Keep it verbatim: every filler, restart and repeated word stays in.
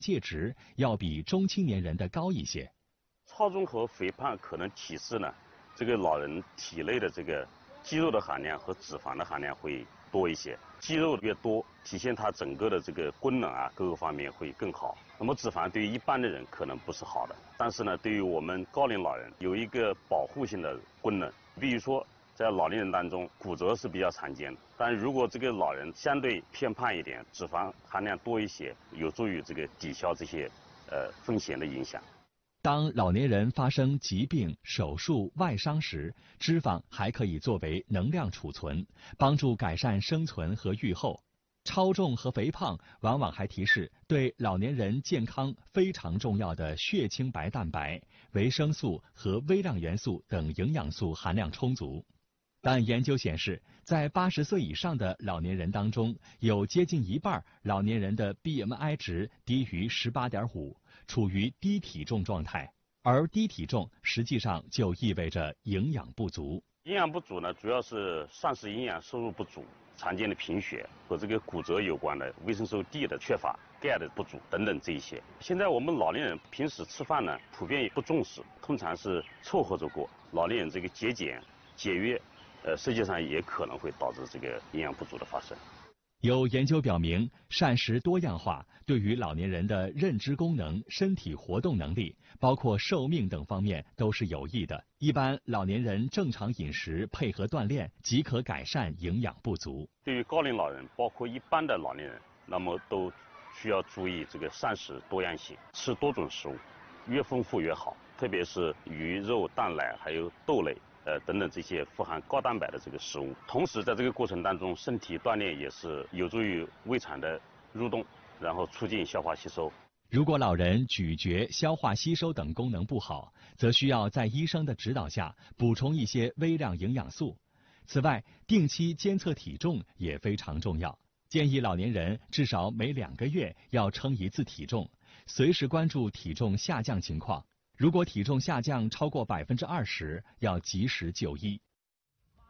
介值要比中青年人的高一些。 超重和肥胖可能体示呢，这个老人体内的这个肌肉的含量和脂肪的含量会多一些，肌肉越多，体现它整个的这个功能啊，各个方面会更好。那么脂肪对于一般的人可能不是好的，但是呢，对于我们高龄老人有一个保护性的功能。比如说，在老年人当中，骨折是比较常见的，但如果这个老人相对偏胖一点，脂肪含量多一些，有助于这个抵消这些呃风险的影响。 当老年人发生疾病、手术、外伤时，脂肪还可以作为能量储存，帮助改善生存和预后。超重和肥胖往往还提示对老年人健康非常重要的血清白蛋白、维生素和微量元素等营养素含量充足。但研究显示，在八十岁以上的老年人当中，有接近一半老年人的 B M I 值低于 十八点五， 处于低体重状态。而低体重实际上就意味着营养不足。 营养不足呢，主要是膳食营养摄入不足、常见的贫血和这个骨折有关的维生素 D 的缺乏、钙的不足等等这一些。现在我们老年人平时吃饭呢，普遍也不重视，通常是凑合着过。老年人这个节俭、节约。呃，实际上也可能会导致这个营养不足的发生。 有研究表明，膳食多样化对于老年人的认知功能、身体活动能力，包括寿命等方面都是有益的。一般老年人正常饮食配合锻炼，即可改善营养不足。 对于高龄老人，包括一般的老年人，那么都需要注意这个膳食多样性，吃多种食物，越丰富越好，特别是鱼、肉、蛋、奶还有豆类。呃，等等这些富含高蛋白的这个食物，同时在这个过程当中，身体锻炼也是有助于胃肠的蠕动，然后促进消化吸收。 如果老人咀嚼、消化吸收等功能不好，则需要在医生的指导下补充一些微量营养素。此外，定期监测体重也非常重要，建议老年人至少每两个月要称一次体重，随时关注体重下降情况。如果体重下降超过百分之二十，要及时就医。